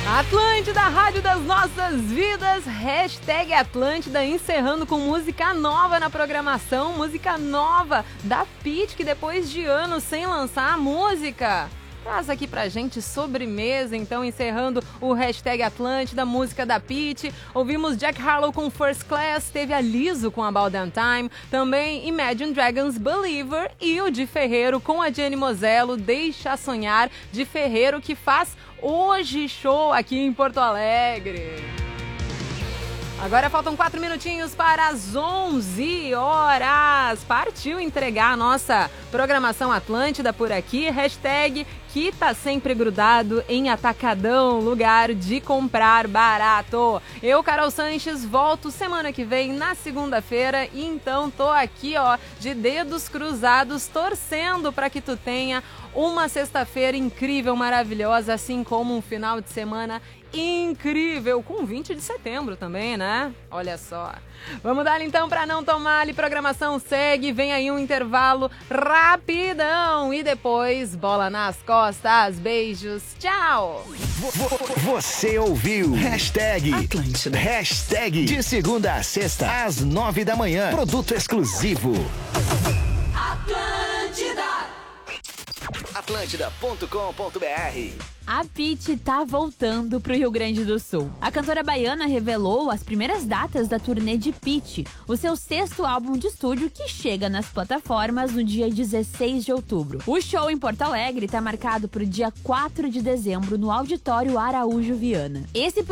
Atlântida, rádio das nossas vidas, hashtag Atlântida, encerrando com música nova na programação, música nova da Pitty, que depois de anos sem lançar a música, traz aqui pra gente sobremesa. Então, encerrando o hashtag Atlântida, música da Pitty. Ouvimos Jack Harlow com First Class, teve a Lizzo com About That Time, também Imagine Dragons Believer e o Di Ferreiro com a Gianni Mosello, Deixa Sonhar, Di Ferreiro, que faz hoje show aqui em Porto Alegre. Agora faltam 4 minutinhos para as 11 horas. Partiu entregar a nossa programação Atlântida por aqui. Hashtag que tá sempre grudado em Atacadão, lugar de comprar barato. Eu, Carol Sanches, volto semana que vem, na segunda-feira. E então tô aqui, ó, de dedos cruzados, torcendo para que tu tenha uma sexta-feira incrível, maravilhosa, assim como um final de semana incrível, com 20 de setembro também, né? Olha só. Vamos dar então para não tomar ali, programação segue, vem aí um intervalo rapidão e depois bola nas costas, beijos, tchau! Você ouviu hashtag Atlântida, hashtag de segunda a sexta às 9 da manhã, produto exclusivo Atlântida.com.br. A Pitty tá voltando pro Rio Grande do Sul. A cantora baiana revelou as primeiras datas da turnê de Pitty, o seu 6º álbum de estúdio, que chega nas plataformas no dia 16 de outubro. O show em Porto Alegre tá marcado pro dia 4 de dezembro no Auditório Araújo Viana. Esse